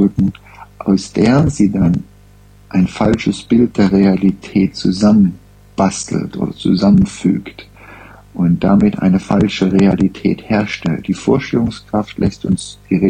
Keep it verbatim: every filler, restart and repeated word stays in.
auszudrücken, aus der sie dann ein falsches Bild der Realität zusammenbastelt oder zusammenfügt und damit eine falsche Realität herstellt. Die Vorstellungskraft lässt uns die